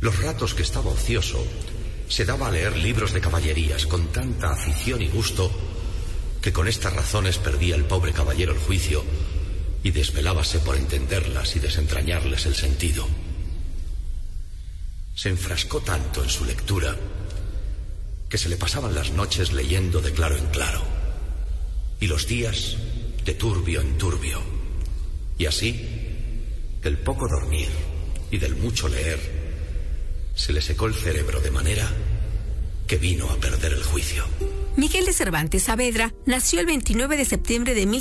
Los ratos que estaba ocioso, se daba a leer libros de caballerías con tanta afición y gusto que con estas razones perdía el pobre caballero el juicio y desvelábase por entenderlas y desentrañarles el sentido. Se enfrascó tanto en su lectura que se le pasaban las noches leyendo de claro en claro y los días de turbio en turbio. Y así, del poco dormir y del mucho leer, se le secó el cerebro de manera que vino a perder el juicio. Miguel de Cervantes Saavedra nació el 29 de septiembre de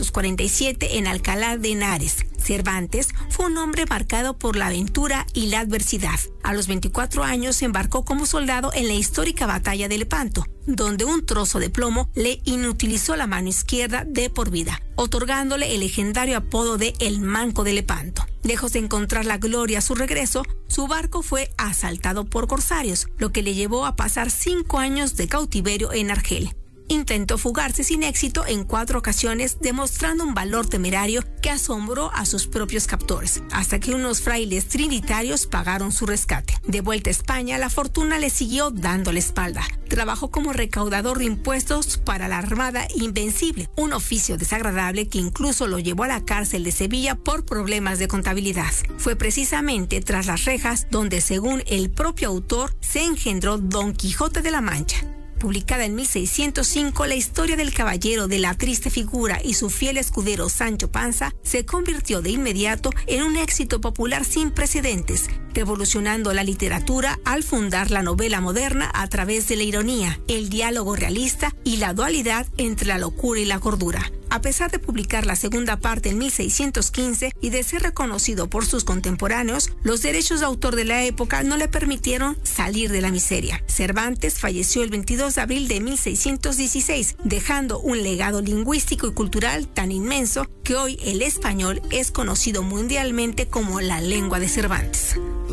1547 en Alcalá de Henares. Cervantes fue un hombre marcado por la aventura y la adversidad. A los 24 años se embarcó como soldado en la histórica batalla de Lepanto, donde un trozo de plomo le inutilizó la mano izquierda de por vida, otorgándole el legendario apodo de El Manco de Lepanto. Lejos de encontrar la gloria a su regreso, su barco fue asaltado por corsarios, lo que le llevó a pasar 5 años de cautiverio en Argel. Intentó fugarse sin éxito en 4 ocasiones, demostrando un valor temerario que asombró a sus propios captores, hasta que unos frailes trinitarios pagaron su rescate. De vuelta a España, la fortuna le siguió dando la espalda. Trabajó como recaudador de impuestos para la Armada Invencible, un oficio desagradable que incluso lo llevó a la cárcel de Sevilla por problemas de contabilidad. Fue precisamente tras las rejas donde, según el propio autor, se engendró Don Quijote de la Mancha. Publicada en 1605, la historia del caballero de la triste figura y su fiel escudero Sancho Panza se convirtió de inmediato en un éxito popular sin precedentes, revolucionando la literatura al fundar la novela moderna a través de la ironía, el diálogo realista y la dualidad entre la locura y la cordura. A pesar de publicar la segunda parte en 1615 y de ser reconocido por sus contemporáneos, los derechos de autor de la época no le permitieron salir de la miseria. Cervantes falleció el 22 de abril de 1616, dejando un legado lingüístico y cultural tan inmenso que hoy el español es conocido mundialmente como la lengua de Cervantes.